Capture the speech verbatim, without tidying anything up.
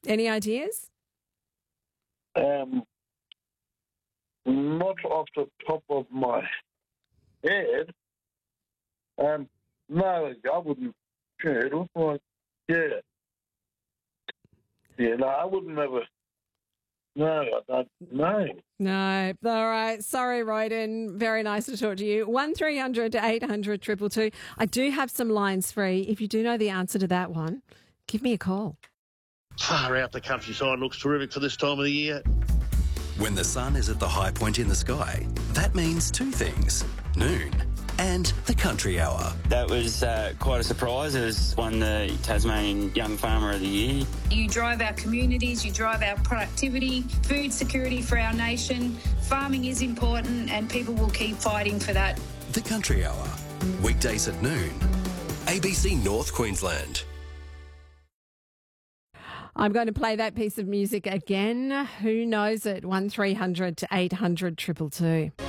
Any ideas? Um, not off the top of my head. Um, no, I wouldn't. Yeah, it looks like, yeah. Yeah, no, I wouldn't have a, no, I don't know. No. All right. Sorry, Royden. Very nice to talk to you. one three hundred eight hundred two two two. I do have some lines free. If you do know the answer to that one, give me a call. Far out, the countryside looks terrific for this time of the year. When the sun is at the high point in the sky, that means two things: noon and the country hour. That was uh, quite a surprise. It was won the Tasmanian Young Farmer of the Year. You drive our communities, you drive our productivity, food security for our nation. Farming is important and people will keep fighting for that. The country hour, weekdays at noon. A B C North Queensland. I'm going to play that piece of music again. Who knows it? one three hundred eight hundred two two two.